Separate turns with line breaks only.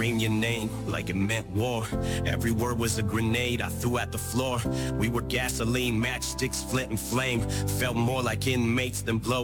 scream your name like it meant war. Every word was a grenade I threw at the floor. We were gasoline, matchsticks, flint and flame. Felt more like inmates than blow